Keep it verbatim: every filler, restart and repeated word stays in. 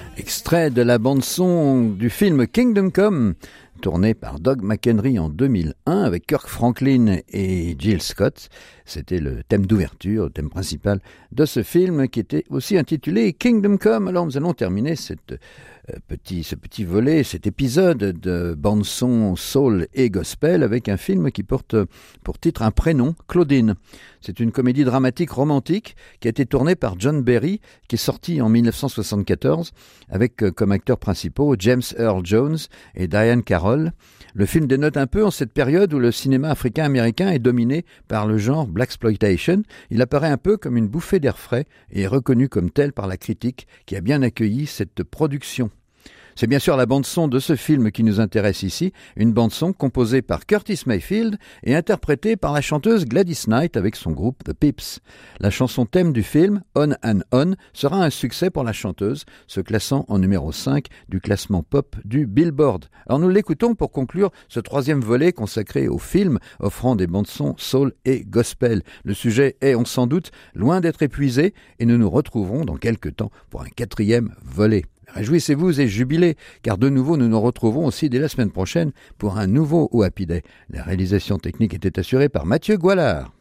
Extrait de la bande-son du film Kingdom Come, tourné par Doug McHenry en deux mille un avec Kirk Franklin et Jill Scott. C'était le thème d'ouverture, le thème principal de ce film qui était aussi intitulé Kingdom Come. Alors nous allons terminer cette, euh, petit, ce petit volet, cet épisode de bande-son soul et gospel avec un film qui porte pour titre un prénom, Claudine. C'est une comédie dramatique romantique qui a été tournée par John Barry, qui est sortie en dix-neuf cent soixante-quatorze avec euh, comme acteurs principaux James Earl Jones et Diane Carroll. Le film dénote un peu en cette période où le cinéma africain-américain est dominé par le genre blaxploitation. Il apparaît un peu comme une bouffée d'air frais et est reconnu comme tel par la critique qui a bien accueilli cette production. C'est bien sûr la bande-son de ce film qui nous intéresse ici, une bande-son composée par Curtis Mayfield et interprétée par la chanteuse Gladys Knight avec son groupe The Pips. La chanson thème du film, On and On, sera un succès pour la chanteuse, se classant en numéro cinq du classement pop du Billboard. Alors nous l'écoutons pour conclure ce troisième volet consacré au film, offrant des bandes-sons soul et gospel. Le sujet est, on s'en doute, loin d'être épuisé et nous nous retrouverons dans quelques temps pour un quatrième volet. Réjouissez-vous et jubilez, car de nouveau nous nous retrouvons aussi dès la semaine prochaine pour un nouveau O Happy Day. La réalisation technique était assurée par Mathieu Goualard.